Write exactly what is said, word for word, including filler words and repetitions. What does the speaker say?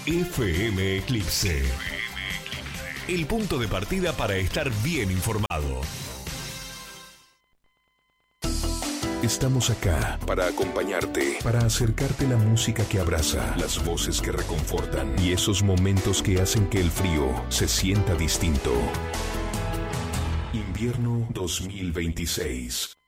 F M Eclipse. El punto de partida para estar bien informado. Estamos acá para acompañarte, para acercarte la música que abraza, las voces que reconfortan y esos momentos que hacen que el frío se sienta distinto. Invierno dos mil veintiséis.